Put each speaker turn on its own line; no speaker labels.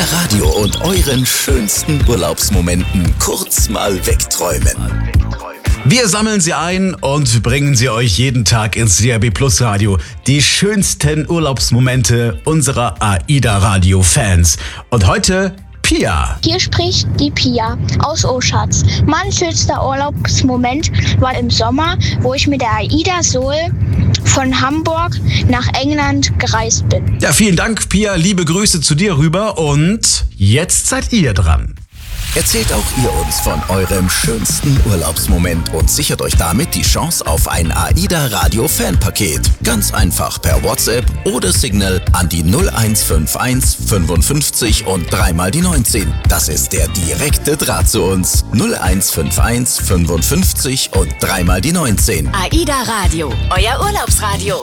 Radio und euren schönsten Urlaubsmomenten kurz mal wegträumen.
Wir sammeln sie ein und bringen sie euch jeden Tag ins DRB Plus Radio. Die schönsten Urlaubsmomente unserer AIDA-Radio-Fans. Und heute Pia.
Hier spricht die Pia aus Oschatz. Mein schönster Urlaubsmoment war im Sommer, wo ich mit der AIDA Soul von Hamburg nach England gereist bin.
Ja, vielen Dank, Pia. Liebe Grüße zu dir rüber. Und jetzt seid ihr dran.
Erzählt auch ihr uns von eurem schönsten Urlaubsmoment und sichert euch damit die Chance auf ein AIDA Radio Fanpaket. Ganz einfach per WhatsApp oder Signal an die 0151 55 und 3 mal die 19. Das ist der direkte Draht zu uns. 0151 55 und 3 mal die 19.
AIDA Radio, euer Urlaubsradio.